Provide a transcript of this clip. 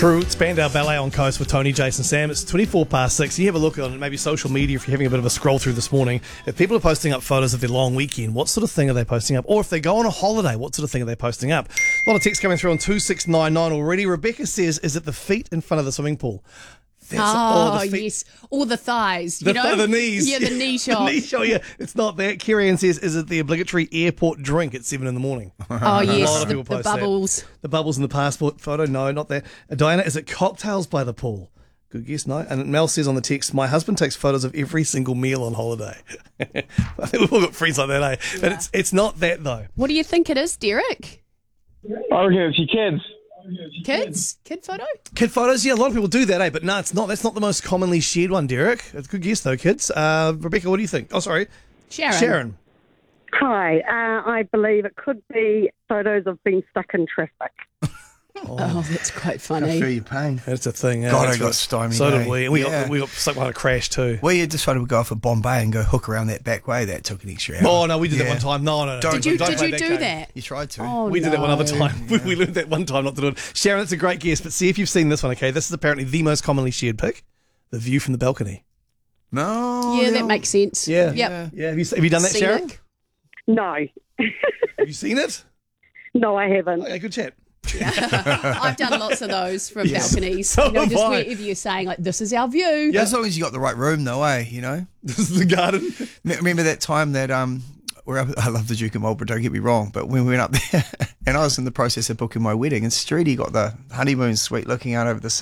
True. Spandau Ballet on Coast with Tony, Jason, Sam. It's 24 past 6. You have a look on maybe social media if you're having a bit of a scroll through this morning. If people are posting up photos of their long weekend, what sort of thing are they posting up? Or if they go on a holiday, what sort of thing are they posting up? A lot of text coming through on 2699 already. Rebecca says, is it the feet in front of the swimming pool? The feet. Yes. Or the thighs, the knees. Yeah, the knee shot. The knee shot, yeah. It's not that. Kieran says, is it the obligatory airport drink at 7 in the morning? Oh, yes, A lot of people post the bubbles. that. The bubbles in the passport photo, no, not that. Diana, is it cocktails by the pool? Good guess, no. And Mel says on the text, my husband takes photos of every single meal on holiday. I think we've all got friends like that, eh? Yeah. But it's not that, though. What do you think it is, Derek? I reckon it's your kids. Kids? Kid photo? Kid photos, yeah, a lot of people do that, eh? But no, it's not. That's not the most commonly shared one, Derek. It's a good guess, though, kids. Rebecca, what do you think? Oh, sorry. Sharon. Hi, I believe it could be photos of being stuck in traffic. Oh, that's quite I funny. feel your pain. That's a thing. God, that's I got stymied. So did we. And we Yeah. got stuck behind a crash, too. We decided we'd go off at Bombay and go hook around that back way. That took an extra hour. Oh, no, we did that Yeah. one time. No. Did you Don't play do game. that? You tried to. Oh, We did that one other no. time. We learned that one time not to do it. Sharon, that's a great guess, but see if you've seen this one, okay? This is apparently the most commonly shared pic. The view from the balcony. No. Yeah, that makes sense. Yeah. Yep. Yeah, have you done that, Sharon? Scenic. No, Have you seen it? no, I haven't. Okay, good chat. I've done lots of those from balconies. So have just I. wherever you're saying, like, this is our view. As long as you got the right room, though, eh? You know. This is the garden. Remember that time that we're up, I love the Duke of Marlborough, don't get me wrong, but when we went up there and I was in the process of booking my wedding and Streety got the honeymoon suite looking out over the sea.